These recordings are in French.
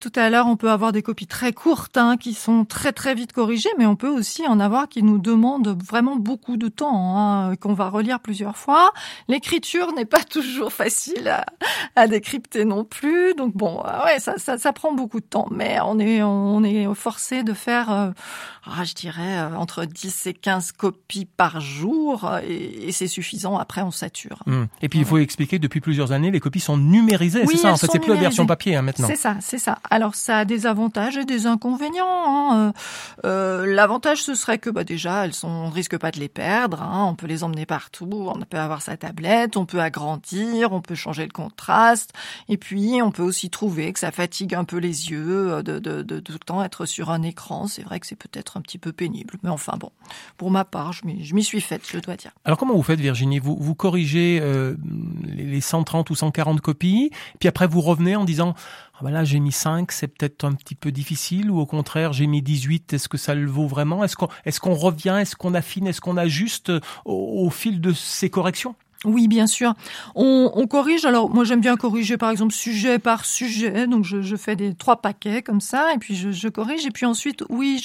tout à l'heure, on peut avoir des copies très courtes, qui sont très très vite corrigées, mais on peut aussi en avoir qui nous demandent vraiment beaucoup de temps, qu'on va relire plusieurs fois. L'écriture n'est pas toujours facile à décrypter non plus, donc bon, ouais, ça prend beaucoup de temps, mais on est forcé de faire, je dirais, entre 10 et 15 copies par jour, et c'est suffisant. Après, on sature. Et puis, il faut expliquer, depuis plusieurs années, les copies sont numérisées, oui, c'est ça, en fait, c'est plus la numérisées. version papier maintenant. C'est ça. Alors, ça a des avantages et des inconvénients. L'avantage, ce serait que déjà, on risque pas de les perdre. On peut les emmener partout, on peut avoir sa tablette, on peut agrandir, on peut changer le contraste. Et puis, on peut aussi trouver que ça fatigue un peu les yeux de tout le temps être sur un écran. C'est vrai que c'est peut-être un petit peu pénible. Mais enfin bon, pour ma part, je m'y suis faite, je dois dire. Alors, comment vous faites, Virginie ? Vous corrigez les 130 ou 140 copies, puis après, vous revenez en disant... là, j'ai mis 5, c'est peut-être un petit peu difficile, ou au contraire, j'ai mis 18, est-ce que ça le vaut vraiment ? Est-ce qu'on revient, est-ce qu'on affine, est-ce qu'on ajuste au fil de ces corrections ? Oui, bien sûr. On corrige. Alors, moi, j'aime bien corriger, par exemple, sujet par sujet. Donc, je fais 3 paquets comme ça, et puis je corrige. Et puis ensuite, oui,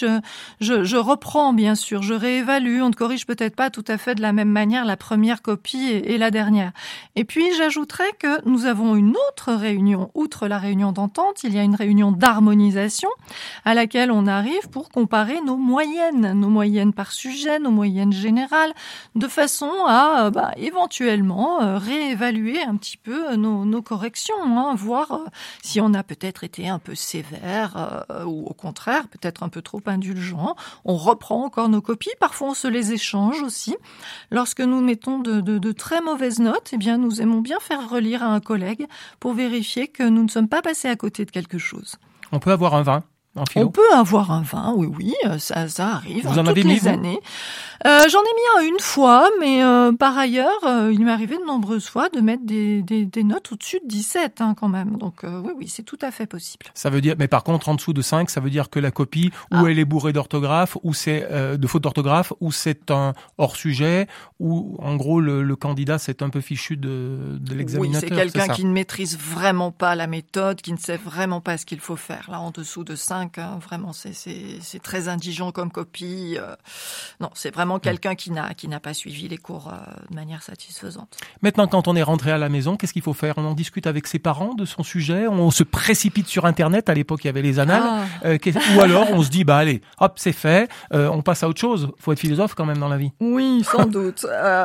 je reprends, bien sûr. Je réévalue. On ne corrige peut-être pas tout à fait de la même manière la première copie et la dernière. Et puis, j'ajouterais que nous avons une autre réunion. Outre la réunion d'entente, il y a une réunion d'harmonisation à laquelle on arrive pour comparer nos moyennes par sujet, nos moyennes générales, de façon à, éventuellement, réévaluer un petit peu nos corrections, voir si on a peut-être été un peu sévère ou au contraire peut-être un peu trop indulgent. On reprend encore nos copies, parfois on se les échange aussi. Lorsque nous mettons de très mauvaises notes, nous aimons bien faire relire à un collègue pour vérifier que nous ne sommes pas passés à côté de quelque chose. On peut avoir un 20 en philo ? On peut avoir un 20, oui, ça arrive. Vous en avez mis, toutes les années. J'en ai mis une fois, mais par ailleurs, il m'est arrivé de nombreuses fois de mettre des notes au-dessus de 17 quand même. Donc oui, c'est tout à fait possible. Ça veut dire, mais par contre, en dessous de 5, ça veut dire que la copie, ou elle est bourrée d'orthographe, ou c'est de fautes d'orthographe, ou c'est un hors-sujet, ou en gros le candidat s'est un peu fichu de l'examinateur. Oui, c'est quelqu'un qui ne maîtrise vraiment pas la méthode, qui ne sait vraiment pas ce qu'il faut faire. Là, en dessous de 5, vraiment, c'est très indigent comme copie. Non, c'est vraiment quelqu'un qui n'a pas suivi les cours de manière satisfaisante. Maintenant, quand on est rentré à la maison, qu'est-ce qu'il faut faire ? On en discute avec ses parents de son sujet ? On se précipite sur Internet ? À l'époque, il y avait les annales. Ou alors, on se dit, allez, hop, c'est fait, on passe à autre chose. Faut être philosophe quand même dans la vie. Oui, sans doute.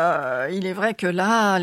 Il est vrai que là,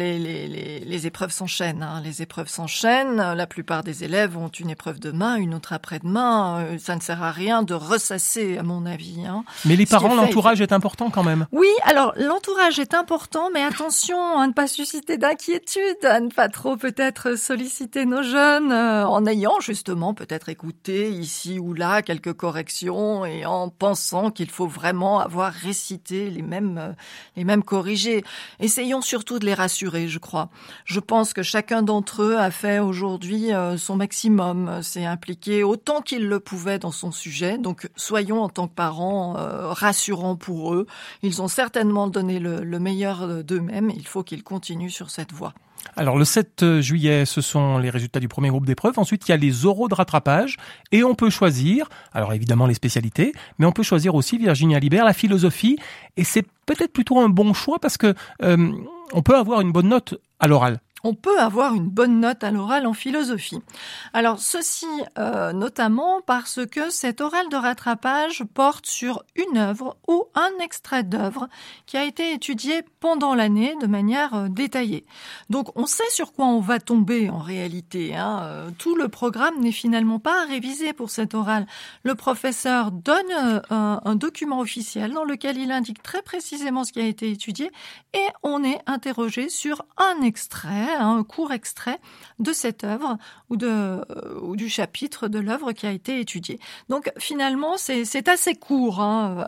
les épreuves s'enchaînent. Les épreuves s'enchaînent. La plupart des élèves ont une épreuve demain, une autre après-demain. Ça ne sert à rien de ressasser, à mon avis. Mais les parents, l'entourage est important quand même. Oui, alors l'entourage est important, mais attention à ne pas susciter d'inquiétude, à ne pas trop peut-être solliciter nos jeunes, en ayant justement peut-être écouté ici ou là quelques corrections et en pensant qu'il faut vraiment avoir récité les mêmes corrigés. Essayons surtout de les rassurer, je crois. Je pense que chacun d'entre eux a fait aujourd'hui son maximum, s'est impliqué autant qu'il le pouvait dans son sujet. Donc soyons en tant que parents rassurants pour eux. Ils ont certainement donné le meilleur d'eux-mêmes. Il faut qu'ils continuent sur cette voie. Alors le 7 juillet, ce sont les résultats du premier groupe d'épreuves. Ensuite, il y a les oraux de rattrapage et on peut choisir, alors évidemment les spécialités, mais on peut choisir aussi, Virginie Alibert, la philosophie. Et c'est peut-être plutôt un bon choix parce que on peut avoir une bonne note à l'oral. On peut avoir une bonne note à l'oral en philosophie. Alors ceci notamment parce que cet oral de rattrapage porte sur une œuvre ou un extrait d'œuvre qui a été étudié pendant l'année de manière détaillée. Donc on sait sur quoi on va tomber en réalité. Tout le programme n'est finalement pas à réviser pour cet oral. Le professeur donne un document officiel dans lequel il indique très précisément ce qui a été étudié et on est interrogé sur un extrait, un court extrait de cette œuvre ou du chapitre de l'œuvre qui a été étudiée. Donc finalement, c'est assez court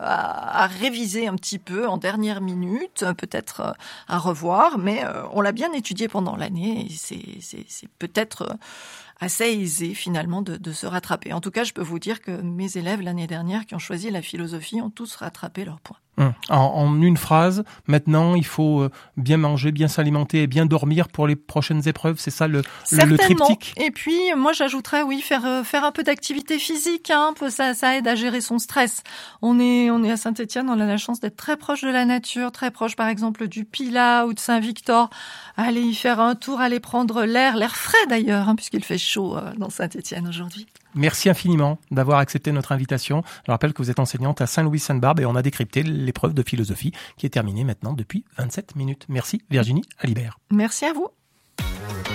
à réviser un petit peu en dernière minute, peut-être à revoir, mais on l'a bien étudié pendant l'année et c'est peut-être assez aisé finalement de se rattraper. En tout cas, je peux vous dire que mes élèves l'année dernière qui ont choisi la philosophie ont tous rattrapé leurs points. En une phrase, maintenant, il faut bien manger, bien s'alimenter et bien dormir pour les prochaines épreuves. C'est ça le triptyque. Et puis, moi, j'ajouterais, faire un peu d'activité physique. Ça aide à gérer son stress. On est à Saint-Étienne, on a la chance d'être très proche de la nature, très proche, par exemple, du Pilat ou de Saint-Victor. Allez y faire un tour, aller prendre l'air frais d'ailleurs, puisqu'il fait chaud dans Saint-Étienne aujourd'hui. Merci infiniment d'avoir accepté notre invitation. Je rappelle que vous êtes enseignante à Saint-Louis-Sainte-Barbe et on a décrypté l'épreuve de philosophie qui est terminée maintenant depuis 27 minutes. Merci Virginie Alibert. Merci à vous.